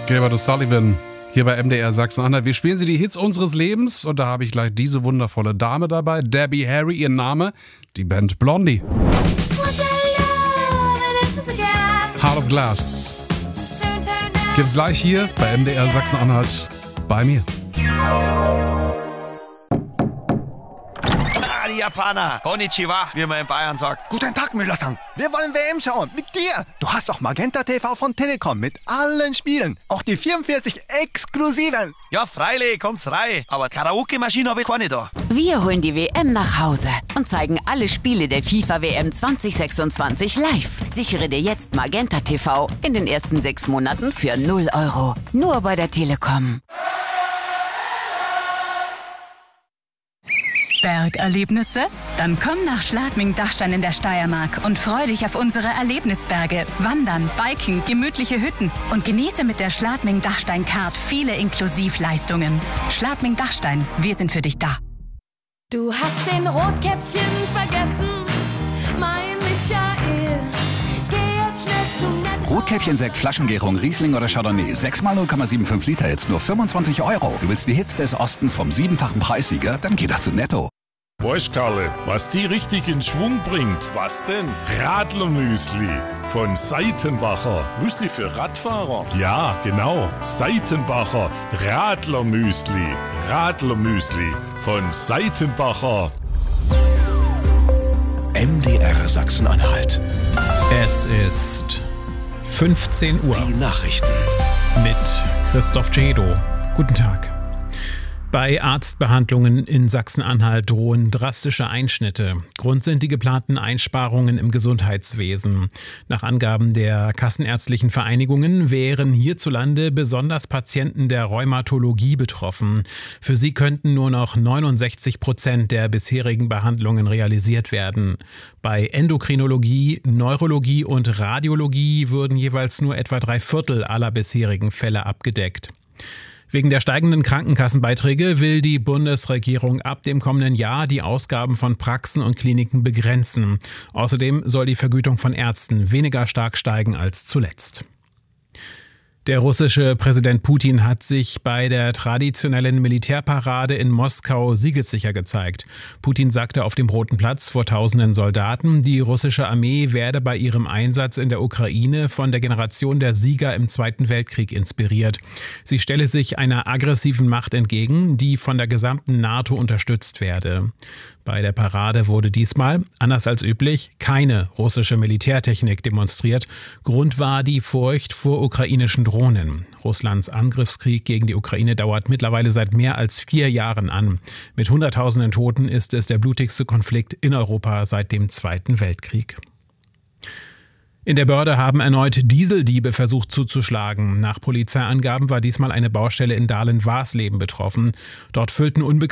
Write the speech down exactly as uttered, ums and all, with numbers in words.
Gilbert O'Sullivan hier bei M D R Sachsen-Anhalt. Wir spielen sie die Hits unseres Lebens und da habe ich gleich diese wundervolle Dame dabei. Debbie Harry, ihr Name, die Band Blondie. Heart of Glass. Gibt's gleich hier bei M D R Sachsen-Anhalt bei mir. Die Japaner. Konnichiwa, wie man in Bayern sagt. Guten Tag, Müller-san. Wir wollen W M schauen. Mit dir. Du hast auch Magenta T V von Telekom mit allen Spielen. Auch die vierundvierzig exklusiven. Ja, freilich, kommt's rein. Aber Karaoke-Maschine habe ich keine da. Wir holen die W M nach Hause und zeigen alle Spiele der FIFA W M zwanzig sechsundzwanzig live. Sichere dir jetzt Magenta T V in den ersten sechs Monaten für null Euro. Nur bei der Telekom. Bergerlebnisse? Dann komm nach Schladming-Dachstein in der Steiermark und freu dich auf unsere Erlebnisberge. Wandern, Biken, gemütliche Hütten und genieße mit der Schladming-Dachstein-Card viele Inklusivleistungen. Schladming-Dachstein, wir sind für dich da. Du hast den Rotkäppchen vergessen, mein Michael. Geh jetzt schnell zu Netto. Rotkäppchen-Sekt, Flaschengärung, Riesling oder Chardonnay. sechs mal null Komma fünfundsiebzig Liter, jetzt nur fünfundzwanzig Euro. Du willst die Hits des Ostens vom siebenfachen Preissieger? Dann geh doch zu Netto. Weißt Karle, was die richtig in Schwung bringt? Was denn? Radlermüsli von Seitenbacher. Müsli für Radfahrer? Ja, genau. Seitenbacher Radlermüsli. Radlermüsli von Seitenbacher. M D R Sachsen-Anhalt. Es ist fünfzehn Uhr. Die Nachrichten mit Christoph Cedo. Guten Tag. Bei Arztbehandlungen in Sachsen-Anhalt drohen drastische Einschnitte. Grund sind die geplanten Einsparungen im Gesundheitswesen. Nach Angaben der kassenärztlichen Vereinigungen wären hierzulande besonders Patienten der Rheumatologie betroffen. Für sie könnten nur noch neunundsechzig Prozent der bisherigen Behandlungen realisiert werden. Bei Endokrinologie, Neurologie und Radiologie würden jeweils nur etwa drei Viertel aller bisherigen Fälle abgedeckt. Wegen der steigenden Krankenkassenbeiträge will die Bundesregierung ab dem kommenden Jahr die Ausgaben von Praxen und Kliniken begrenzen. Außerdem soll die Vergütung von Ärzten weniger stark steigen als zuletzt. Der russische Präsident Putin hat sich bei der traditionellen Militärparade in Moskau siegessicher gezeigt. Putin sagte auf dem Roten Platz vor tausenden Soldaten, die russische Armee werde bei ihrem Einsatz in der Ukraine von der Generation der Sieger im Zweiten Weltkrieg inspiriert. Sie stelle sich einer aggressiven Macht entgegen, die von der gesamten NATO unterstützt werde. Bei der Parade wurde diesmal, anders als üblich, keine russische Militärtechnik demonstriert. Grund war die Furcht vor ukrainischen Drohnen. Russlands Angriffskrieg gegen die Ukraine dauert mittlerweile seit mehr als vier Jahren an. Mit Hunderttausenden Toten ist es der blutigste Konflikt in Europa seit dem Zweiten Weltkrieg. In der Börde haben erneut Dieseldiebe versucht zuzuschlagen. Nach Polizeiangaben war diesmal eine Baustelle in Dahlen-Warsleben betroffen. Dort füllten Unbekannte